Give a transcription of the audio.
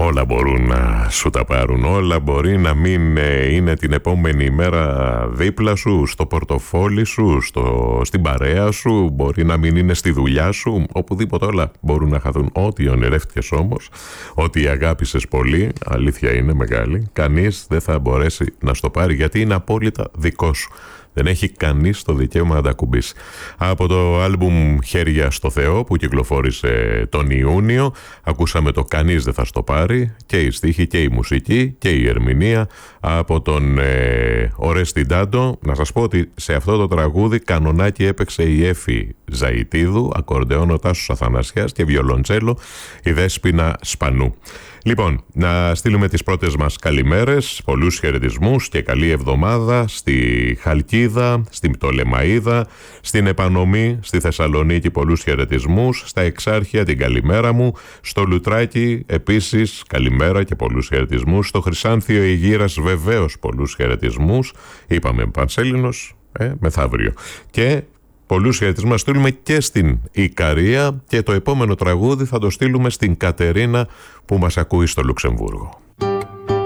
Όλα μπορούν να σου τα πάρουν, όλα μπορεί να μην είναι την επόμενη μέρα δίπλα σου, στο πορτοφόλι σου, στην παρέα σου, μπορεί να μην είναι στη δουλειά σου, οπουδήποτε όλα μπορούν να χαθούν. Ό,τι ονειρεύτηκες όμως, ό,τι αγάπησες πολύ, αλήθεια είναι μεγάλη, κανείς δεν θα μπορέσει να στο πάρει γιατί είναι απόλυτα δικό σου. Δεν έχει κανείς το δικαίωμα να τα ακουμπήσει. Από το άλμπουμ «Χέρια στο Θεό» που κυκλοφόρησε τον Ιούνιο, ακούσαμε το «Κανείς δεν θα στο πάρει», και η στίχη και η μουσική και η ερμηνεία από τον Ορέστη Ντάντο. Να σας πω ότι σε αυτό το τραγούδι κανονάκι έπαιξε η Έφη Ζαητίδου, ακορντεόν ο Τάσος Αθανασιάς και βιολοντσέλο η Δέσποινα Σπανού. Λοιπόν, να στείλουμε τις πρώτες μας καλημέρες, πολλούς χαιρετισμούς και καλή εβδομάδα στη Χαλκίδα, στην Πτολεμαΐδα, στην Επανομή, στη Θεσσαλονίκη πολλούς χαιρετισμούς, στα Εξάρχεια την καλημέρα μου, στο Λουτράκι επίσης καλημέρα και πολλούς χαιρετισμούς, στο Χρυσάνθιο Ηγύρας βεβαίως πολλούς χαιρετισμούς, είπαμε Πανσέλινος, μεθαύριο. Και πολλούς χαιρετισμούς στείλουμε και στην Ικαρία και το επόμενο τραγούδι θα το στείλουμε στην Κατερίνα που μας ακούει στο Λουξεμβούργο.